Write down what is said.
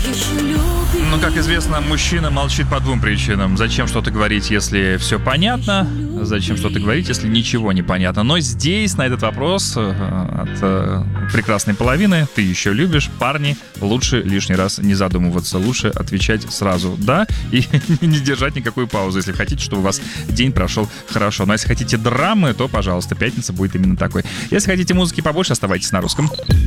Ну, как известно, мужчина молчит по двум причинам. Зачем что-то говорить, если все понятно? Зачем что-то говорить, если ничего не понятно? Но здесь на этот вопрос от прекрасной половины «ты еще любишь?» парни, лучше лишний раз не задумываться. Лучше отвечать сразу «да» и не держать никакую паузу, если хотите, чтобы у вас день прошел хорошо. Но если хотите драмы, то, пожалуйста, пятница будет именно такой. Если хотите музыки побольше, оставайтесь на русском.